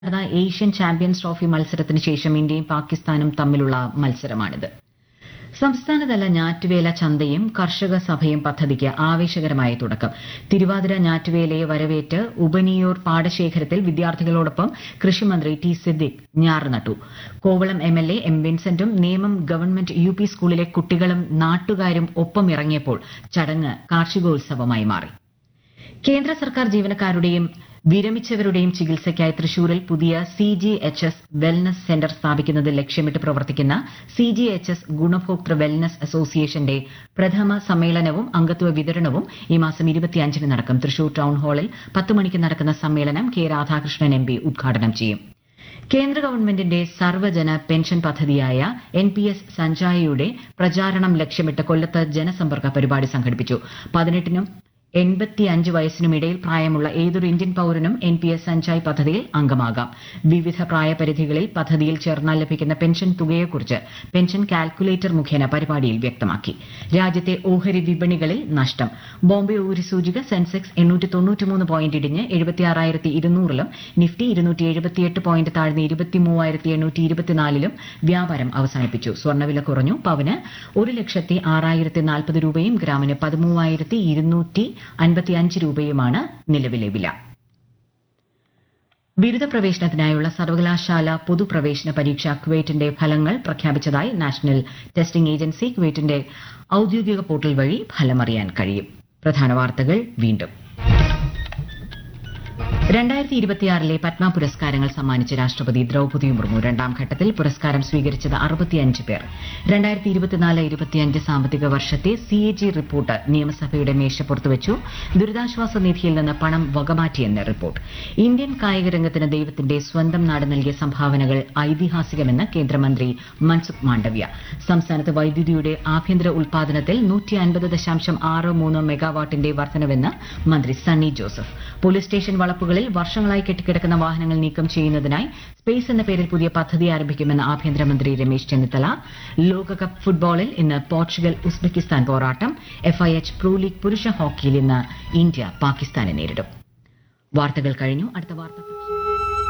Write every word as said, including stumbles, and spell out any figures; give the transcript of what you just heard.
നടന്ന Asian champions trophy മത്സരത്തിന് ശേഷം ഇന്ത്യയും പാകിസ്ഥാനും തമ്മിലുള്ള മത്സരമാണിത്. സംസ്ഥാനതല ഞാറ്റുവേല ചന്തയും കർഷക സഭയും പദ്ധതിക്ക് ആവേശകരമായ തുടക്കം. തിരുവാതിര ഞാറ്റുവേലയെ വരവേറ്റ് ഉപനിയൂർ പാടശേഖരത്തിൽ വിദ്യാർത്ഥികളോടൊപ്പം കൃഷിമന്ത്രി ടി സിദ്ദിഖ് ഞാറ് നട്ടു. Kovalam MLA M വിൻസെന്റും Nemom government U P സ്കൂളിലെ കുട്ടികളും നാട്ടുകാരും ഒപ്പമിറങ്ങിയപ്പോൾ ചടങ്ങ് കാർഷികോത്സവമായി മാറി. കേന്ദ്ര സർക്കാർ ജീവനക്കാരുടെയും വിരമിച്ചവരുടെയും ചികിത്സയ്ക്കായി തൃശൂരിൽ പുതിയ C G H S wellness centre സ്ഥാപിക്കുന്നത് ലക്ഷ്യമിട്ട് പ്രവർത്തിക്കുന്ന C G H S ഗുണഭോക്തൃ wellness അസോസിയേഷന്റെ പ്രഥമ സമ്മേളനവും അംഗത്വ വിതരണവും ഈ മാസം ഇരുപത്തിയഞ്ചിന് നടക്കും. തൃശൂർ ടൌൺ ഹാളിൽ പത്ത് മണിക്ക് നടക്കുന്ന സമ്മേളനം കെ രാധാകൃഷ്ണൻ എം പി ഉദ്ഘാടനം ചെയ്യും. കേന്ദ്ര ഗവൺമെന്റിന്റെ സർവ്വജന പെൻഷൻ പദ്ധതിയായ എൻ പി എസ് സഞ്ജായയുടെ പ്രചാരണം ലക്ഷ്യമിട്ട് കൊല്ലത്ത് ജനസമ്പർക്ക പരിപാടി സംഘടിപ്പിച്ചു. പതിനെട്ടിനും എൺപത്തിയഞ്ച് വയസ്സിനുമിടയിൽ പ്രായമുള്ള ഏതൊരു ഇന്ത്യൻ പൌരനും എൻ പി എസ് സഞ്ജയ് പദ്ധതിയിൽ അംഗമാകാം. വിവിധ പ്രായപരിധികളിൽ പദ്ധതിയിൽ ചേർന്നാൽ ലഭിക്കുന്ന പെൻഷൻ തുകയെക്കുറിച്ച് പെൻഷൻ കാൽക്കുലേറ്റർ മുഖേന പരിപാടിയിൽ വ്യക്തമാക്കി. രാജ്യത്തെ ഓഹരി വിപണികളിൽ നഷ്ടം. ബോംബെ ഓഹരി സൂചിക സെൻസെക്സ് എണ്ണൂറ്റി തൊണ്ണൂറ്റിമൂന്ന് പോയിന്റ് ഇടിഞ്ഞ് എഴുപത്തിയാറായിരത്തി ഇരുന്നൂറിലും നിഫ്റ്റി ഇരുന്നൂറ്റി എഴുപത്തിയെട്ട് പോയിന്റ് താഴ്ന്ന് ഇരുപത്തിമൂവായിരത്തി എണ്ണൂറ്റി ഇരുപത്തിനാലിലും വ്യാപാരം അവസാനിപ്പിച്ചു. സ്വർണ്ണവില കുറഞ്ഞു. പവന് ഒരു ലക്ഷത്തി ആറായിരത്തി നാൽപ്പത് രൂപയും ഗ്രാമിന് പതിമൂവായിരത്തി ഇരുന്നൂറ്റി അൻപത്തിയഞ്ച് രൂപയുമാണ് നിലവിലെ വില. ബിരുദ പ്രവേശനത്തിനായുള്ള സർവകലാശാല പൊതുപ്രവേശന പരീക്ഷ ക്വേറ്റിന്റെ ഫലങ്ങൾ പ്രഖ്യാപിച്ചതായി നാഷണൽ ടെസ്റ്റിംഗ് ഏജൻസി. ക്വേറ്റിന്റെ ഔദ്യോഗിക പോർട്ടൽ വഴി ഫലമറിയാൻ കഴിയും. പ്രധാന വാർത്തകൾ വീണ്ടും. രണ്ടായിരത്തി ഇരുപത്തിയാറിലെ പത്മ പുരസ്കാരങ്ങൾ സമ്മാനിച്ച രാഷ്ട്രപതി ദ്രൌപദി മുർമു. രണ്ടാം ഘട്ടത്തിൽ പുരസ്കാരം സ്വീകരിച്ചത് അറുപത്തിയഞ്ച് പേർ. രണ്ടായിരത്തി ഇരുപത്തിനാല് ഇരുപത്തിയഞ്ച് സാമ്പത്തിക വർഷത്തെ സി എ ജി റിപ്പോർട്ട് നിയമസഭയുടെ മേശപ്പുറത്ത് വെച്ചു. ദുരിതാശ്വാസ നിധിയിൽ നിന്ന് പണം വകമാറ്റിയെന്ന് റിപ്പോർട്ട്. ഇന്ത്യൻ കായിക രംഗത്തിന് ദൈവത്തിന്റെ സ്വന്തം നാട് നൽകിയ സംഭാവനകൾ ഐതിഹാസികമെന്ന് കേന്ദ്രമന്ത്രി മൻസുഖ് മാണ്ഡവ്യ. സംസ്ഥാനത്ത് വൈദ്യുതിയുടെ ആഭ്യന്തര ഉൽപാദനത്തിൽ നൂറ്റി അൻപത് ദശാംശം ആറ് മൂന്ന് മെഗാവാട്ടിന്റെ വർധനവെന്ന് മന്ത്രി സണ്ണി ജോസഫ്. പോലീസ് സ്റ്റേഷൻ വളപ്പുകളിൽ വർഷങ്ങളായി കെട്ടിക്കിടക്കുന്ന വാഹനങ്ങൾ നീക്കം ചെയ്യുന്നതിനായി സ്പേസ് എന്ന പേരിൽ പുതിയ പദ്ധതി ആരംഭിക്കുമെന്ന് ആഭ്യന്തരമന്ത്രി രമേശ് ചെന്നിത്തല. ലോകകപ്പ് ഫുട്ബോളിൽ ഇന്ന് പോർച്ചുഗൽ ഉസ്ബെക്കിസ്ഥാൻ പോരാട്ടം. F I H pro league പുരുഷ ഹോക്കിയിൽ ഇന്ന് ഇന്ത്യ പാകിസ്ഥാനെ നേരിടും. വാർത്തകൾ കഴിഞ്ഞു. അടുത്ത വാർത്ത